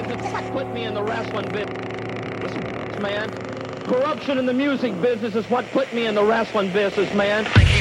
business is what put me in the wrestling business. Listen, man. Corruption in the music business is what put me in the wrestling business, man.